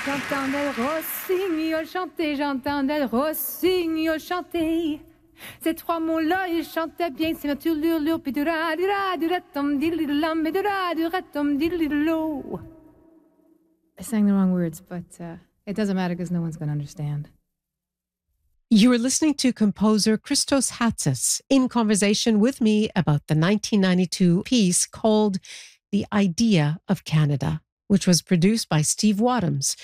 J'entends Del Rossignol chanter, j'entends Del Rossignol chanter. Ces trois mots-là, ils chantaient bien, c'est ma turlurlure, puis du-ra-du-ra-du-ra-tom, diddle-lam, et du-ra-du-ra-tom, diddle-lo. I sang the wrong words, but it doesn't matter because no one's going to understand. You are listening to composer Christos Hatzis in conversation with me about the 1992 piece called The Idea of Canada, which was produced by Steve Wadhams